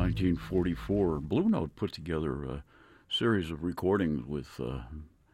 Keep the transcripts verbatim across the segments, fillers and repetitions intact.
nineteen forty-four. Blue Note put together a series of recordings with uh,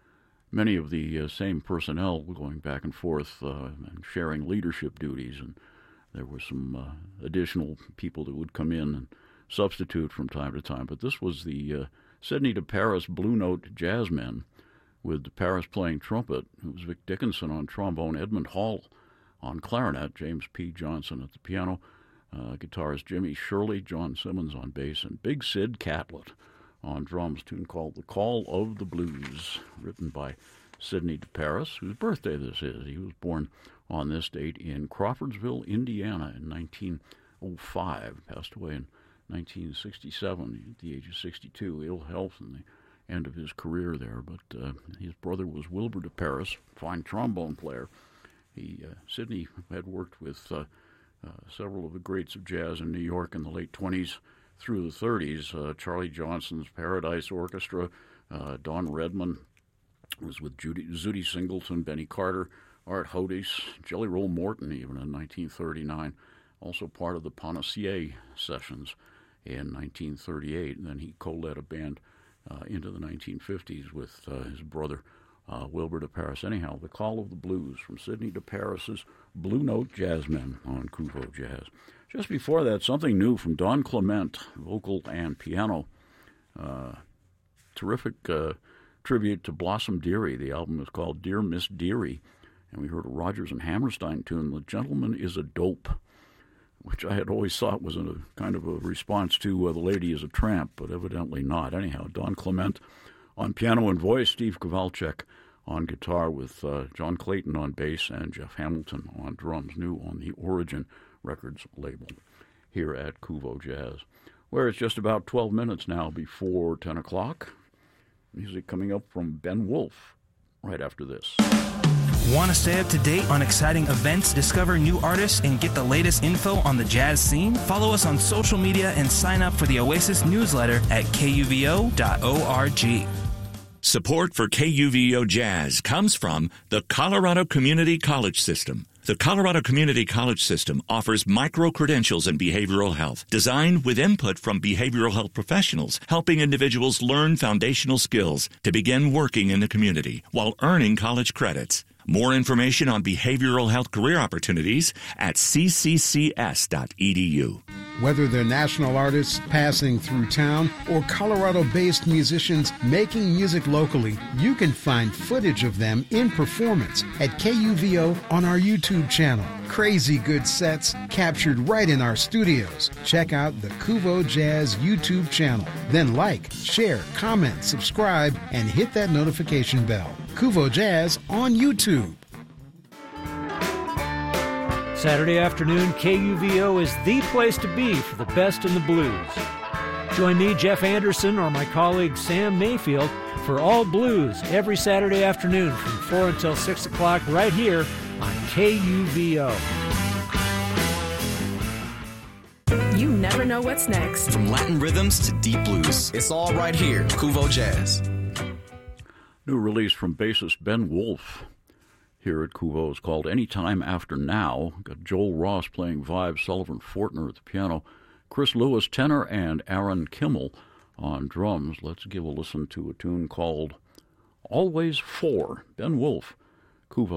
many of the uh, same personnel going back and forth uh, and sharing leadership duties. And there were some uh, additional people that would come in and substitute from time to time. But this was the uh, Sydney to Paris Blue Note Jazzmen, with De Paris playing trumpet. It was Vic Dickinson on trombone, Edmund Hall on clarinet, James P. Johnson at the piano, uh, guitarist Jimmy Shirley, John Simmons on bass, and Big Sid Catlett on drums, a tune called The Call of the Blues, written by Sydney De Paris, whose birthday this is. He was born on this date in Crawfordsville, Indiana in nineteen oh five, passed away in nineteen sixty-seven at the age of sixty-two, ill health and the end of his career there. But uh, his brother was Wilbur De Paris, fine trombone player. He uh, Sydney had worked with uh, uh, several of the greats of jazz in New York in the late twenties through the thirties. Uh, Charlie Johnson's Paradise Orchestra, uh, Don Redman was with Judy, Zutty Singleton, Benny Carter, Art Hodes, Jelly Roll Morton even in nineteen thirty-nine, also part of the Panacea sessions in nineteen thirty-eight. And then he co-led a band uh, into the nineteen fifties with uh, his brother uh, Wilbur De Paris. Anyhow, The Call of the Blues from Sydney De Paris's Blue Note Jazzmen on Kuvo Jazz. Just before that, something new from Don Clement, vocal and piano. Uh, terrific uh, tribute to Blossom Dearie. The album is called Dear Miss Dearie, and we heard a Rodgers and Hammerstein tune, The Gentleman is a Dope, which I had always thought was a kind of a response to uh, The Lady is a Tramp, but evidently not. Anyhow, Don Clement on piano and voice, Steve Kowalczyk on guitar, with uh, John Clayton on bass and Jeff Hamilton on drums, new on the Origin Records label here at Kuvo Jazz, where it's just about twelve minutes now before ten o'clock. Music coming up from Ben Wolf right after this. Want to stay up to date on exciting events, discover new artists, and get the latest info on the jazz scene? Follow us on social media and sign up for the Oasis newsletter at K U V O dot org. Support for K U V O Jazz comes from the Colorado Community College System. The Colorado Community College System offers micro-credentials in behavioral health, designed with input from behavioral health professionals, helping individuals learn foundational skills to begin working in the community while earning college credits. More information on behavioral health career opportunities at c c c s dot e d u. Whether they're national artists passing through town or Colorado-based musicians making music locally, you can find footage of them in performance at K U V O on our YouTube channel. Crazy good sets captured right in our studios. Check out the Kuvo Jazz YouTube channel. Then like, share, comment, subscribe, and hit that notification bell. Kuvo Jazz on YouTube. Saturday afternoon, K U V O is the place to be for the best in the blues. Join me, Jeff Anderson, or my colleague Sam Mayfield for All Blues every Saturday afternoon from four until six o'clock right here on K U V O. You never know what's next. From Latin rhythms to deep blues, it's all right here, Kuvo Jazz. New release from bassist Ben Wolf here at Kuvo is called Anytime After Now. Got Joel Ross playing vibes, Sullivan Fortner at the piano, Chris Lewis tenor, and Aaron Kimmel on drums. Let's give a listen to a tune called Always Four. Ben Wolf, Kuvo